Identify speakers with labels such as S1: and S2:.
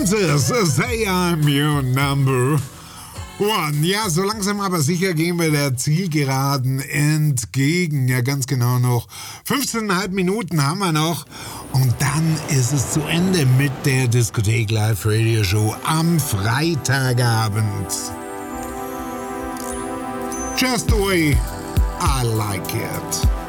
S1: Kansas, say I'm your number one. Ja, so langsam aber sicher gehen wir der Zielgeraden entgegen. Ja, ganz genau noch 15,5 Minuten haben wir noch. Und dann ist es zu Ende mit der Diskothek Live Radio Show am Freitagabend. Just the way I like it.